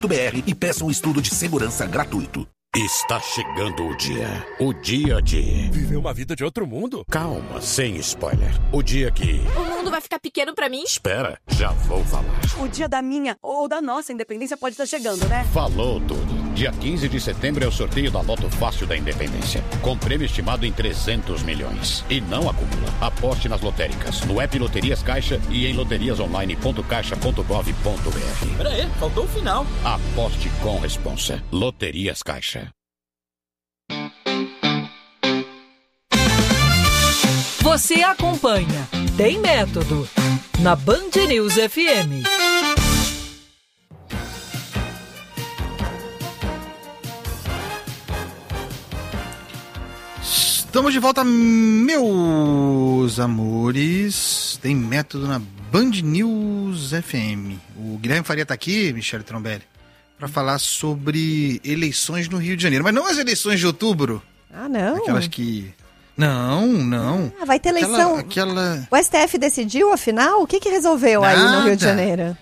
e peça um estudo de segurança gratuito. Está chegando o dia de... Viver uma vida de outro mundo? Calma, sem spoiler. O dia que... O mundo vai ficar pequeno pra mim? Espera, já vou falar. O dia da minha ou da nossa independência pode estar chegando, né? Falou tudo. Dia 15 de setembro é o sorteio da Loto Fácil da Independência, com prêmio estimado em 300 milhões. E não acumula. Aposte nas lotéricas, no app Loterias Caixa e em loteriasonline.caixa.gov.br. Pera aí, faltou o final. Aposte com responsa. Loterias Caixa. Você acompanha Tem Método na Band News FM. Estamos de volta, meus amores. Tem Método na Band News FM. O Guilherme Faria está aqui, Michele Trombelli, para falar sobre eleições no Rio de Janeiro. Mas não as eleições de outubro. Ah, não? Aquelas que... Não. Ah, vai ter eleição. O STF decidiu, afinal? O que resolveu aí no Rio de Janeiro?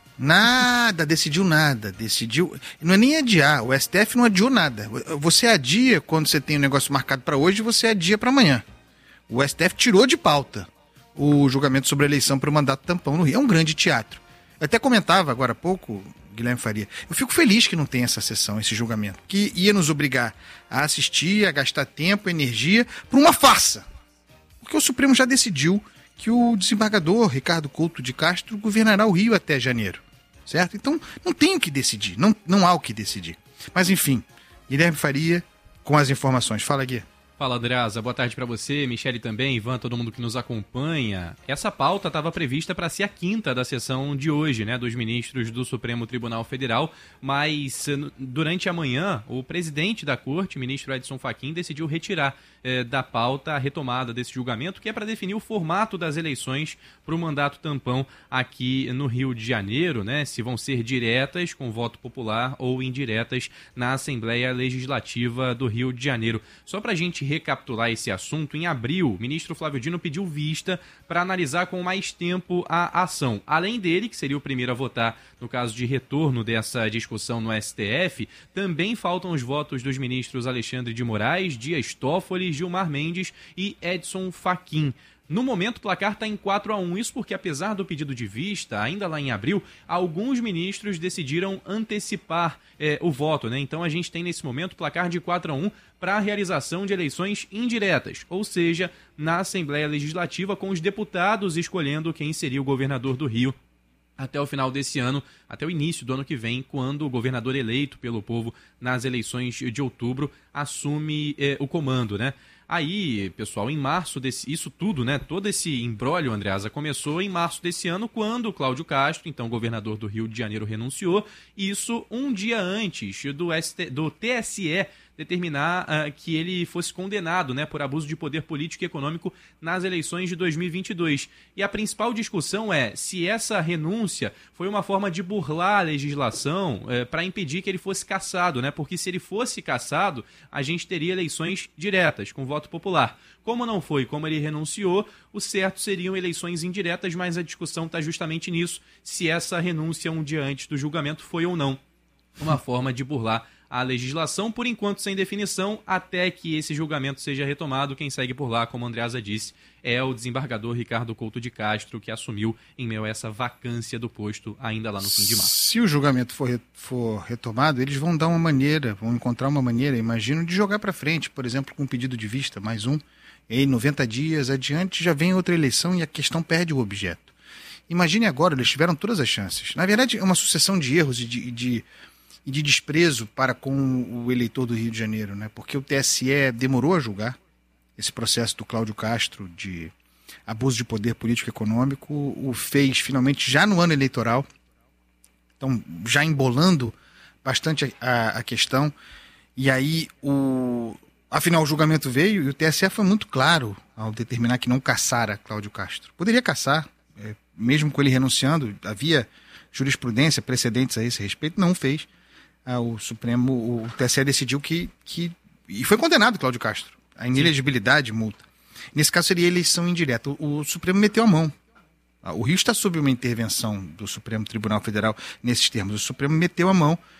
Decidiu nada. Não é nem adiar, o STF não adiou nada. Você adia quando você tem um negócio marcado para hoje, você adia para amanhã. O STF tirou de pauta o julgamento sobre a eleição para o mandato tampão no Rio. É um grande teatro. Eu até comentava agora há pouco, Guilherme Faria, eu fico feliz que não tem essa sessão, esse julgamento, que ia nos obrigar a assistir, a gastar tempo, energia, por uma farsa. Porque o Supremo já decidiu que o desembargador Ricardo Couto de Castro governará o Rio até janeiro, certo? Então não tem o que decidir, não há o que decidir. Mas enfim, Guilherme Faria com as informações. Fala, Gui. Fala, Andreasa. Boa tarde para você, Michele também, Ivan, todo mundo que nos acompanha. Essa pauta estava prevista para ser a quinta da sessão de hoje, né, dos ministros do Supremo Tribunal Federal, mas durante a manhã, o presidente da corte, ministro Edson Fachin, decidiu retirar da pauta a retomada desse julgamento, que é para definir o formato das eleições para o mandato tampão aqui no Rio de Janeiro, né, se vão ser diretas com voto popular ou indiretas na Assembleia Legislativa do Rio de Janeiro. Só para a gente recapitular esse assunto, em abril, o ministro Flávio Dino pediu vista para analisar com mais tempo a ação. Além dele, que seria o primeiro a votar no caso de retorno dessa discussão no STF, também faltam os votos dos ministros Alexandre de Moraes, Dias Toffoli, Gilmar Mendes e Edson Fachin. No momento, o placar está em 4-1, isso porque, apesar do pedido de vista, ainda lá em abril, alguns ministros decidiram antecipar o voto, né? Então a gente tem nesse momento placar de 4-1 para a realização de eleições indiretas, ou seja, na Assembleia Legislativa, com os deputados escolhendo quem seria o governador do Rio até o final desse ano, até o início do ano que vem, quando o governador eleito pelo povo nas eleições de outubro assume o comando, né? Aí, pessoal, em março isso tudo, né? Todo esse imbróglio, Andreasa, começou em março desse ano, quando o Cláudio Castro, então governador do Rio de Janeiro, renunciou. Isso um dia antes do TSE determinar que ele fosse condenado, né, por abuso de poder político e econômico nas eleições de 2022. E a principal discussão é se essa renúncia foi uma forma de burlar a legislação para impedir que ele fosse cassado, né? Porque se ele fosse cassado, a gente teria eleições diretas, com voto popular. Como não foi, como ele renunciou, o certo seriam eleições indiretas, mas a discussão está justamente nisso, se essa renúncia um dia antes do julgamento foi ou não uma forma de burlar a legislação, por enquanto sem definição, até que esse julgamento seja retomado. Quem segue por lá, como a Andreasa disse, é o desembargador Ricardo Couto de Castro, que assumiu em meio a essa vacância do posto ainda lá no fim de março. Se o julgamento for retomado, eles vão encontrar uma maneira, imagino, de jogar para frente, por exemplo, com um pedido de vista, mais um, e 90 dias adiante já vem outra eleição e a questão perde o objeto. Imagine agora, eles tiveram todas as chances. Na verdade, é uma sucessão de erros e de desprezo para com o eleitor do Rio de Janeiro, né? Porque o TSE demorou a julgar esse processo do Cláudio Castro de abuso de poder político e econômico, o fez finalmente já no ano eleitoral, então já embolando bastante a questão, e aí afinal o julgamento veio e o TSE foi muito claro ao determinar que não cassara Cláudio Castro. Poderia cassar, mesmo com ele renunciando, havia jurisprudência, precedentes a esse respeito, não fez. O TSE decidiu e foi condenado Cláudio Castro. A inelegibilidade, multa. Nesse caso seria eleição indireta. O Supremo meteu a mão. O Rio está sob uma intervenção do Supremo Tribunal Federal nesses termos. O Supremo meteu a mão